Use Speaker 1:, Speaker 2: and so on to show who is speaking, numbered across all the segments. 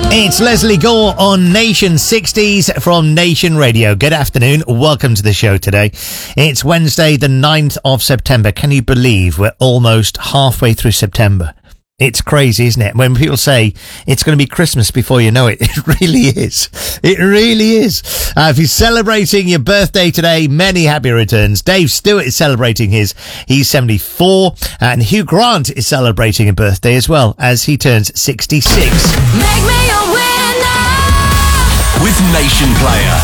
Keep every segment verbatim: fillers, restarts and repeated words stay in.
Speaker 1: It's Leslie Gore on Nation sixties from Nation Radio. Good afternoon. Welcome to the show today. It's Wednesday, the ninth of September. Can you believe we're almost halfway through September? It's crazy, isn't it? When people say it's going to be Christmas before you know it, it really is. It really is. Uh, if you're celebrating your birthday today, many happy returns. Dave Stewart is celebrating his. He's seventy-four. And Hugh Grant is celebrating a birthday as well as he turns sixty-six.
Speaker 2: Make me a winner
Speaker 3: with Nation Player.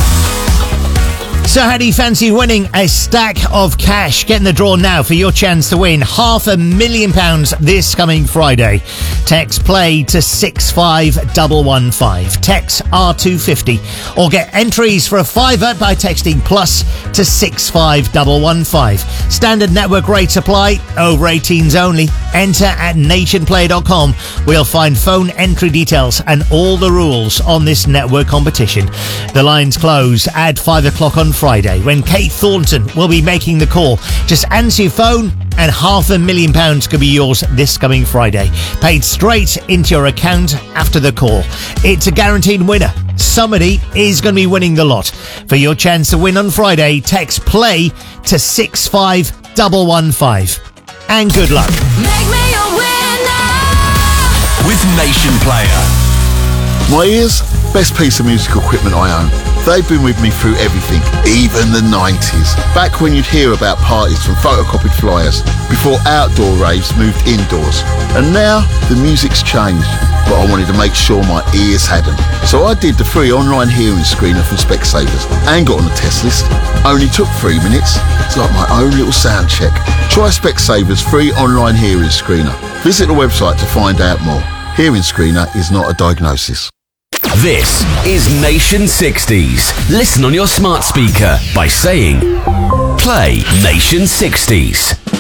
Speaker 1: So how do you fancy winning a stack of cash? Get in the draw now for your chance to win half a million pounds this coming Friday. Text play to six five one one five. Text R two fifty. Or get entries for a fiver by texting plus to six five one one five. Standard network rates apply. Over eighteens only. Enter at nationplay dot com. We'll find phone entry details and all the rules on this network competition. The lines close at five o'clock on Friday when Kate Thornton will be making the call. Just answer your phone and half a million pounds could be yours this coming Friday. Paid straight into your account after the call. It's a guaranteed winner. Somebody is going to be winning the lot. For your chance to win on Friday, text play to six five one one five. And good luck.
Speaker 2: Make me a winner
Speaker 3: with Nation Player.
Speaker 4: My ears, best piece of musical equipment I own. They've been with me through everything, even the nineties. Back when you'd hear about parties from photocopied flyers, before outdoor raves moved indoors. And now, the music's changed, but I wanted to make sure my ears hadn't. So I did the free online hearing screener from Specsavers and got on the test list. Only took three minutes. It's like my own little sound check. Try Specsavers free online hearing screener. Visit the website to find out more. Hearing screener is not a diagnosis.
Speaker 3: This is Nation sixties. Listen on your smart speaker by saying, play Nation sixties.